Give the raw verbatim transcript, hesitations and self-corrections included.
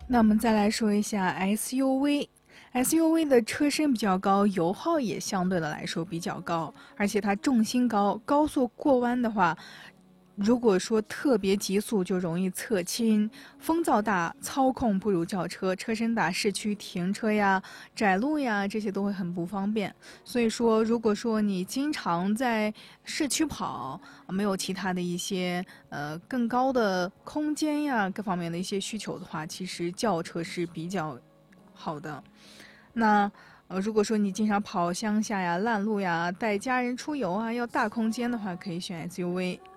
那我们再来说一下 S U V。S U V 的车身比较高，油耗也相对的来说比较高，而且它重心高，高速过弯的话，如果说特别急速，就容易侧倾，风噪大，操控不如轿车，车身大，市区停车呀、窄路呀这些都会很不方便。所以说，如果说你经常在市区跑，没有其他的一些呃更高的空间呀各方面的一些需求的话，其实轿车是比较好的。那呃，如果说你经常跑乡下呀、烂路呀，带家人出游啊，要大空间的话，可以选 S U V。